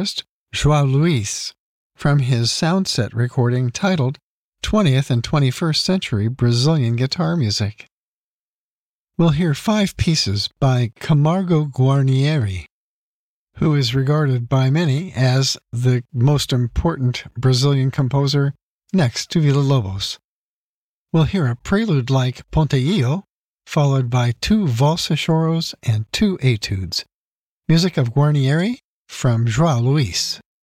guitarist João Luis from his Soundset recording titled 20th and 21st Century Brazilian Guitar Music. We'll hear 5 pieces by Camargo Guarnieri, who is regarded by many as the most important Brazilian composer next to Villa-Lobos. We'll hear a prelude-like Ponteio, followed by 2 valsa choros and 2 etudes. Music of Guarnieri from João Luis.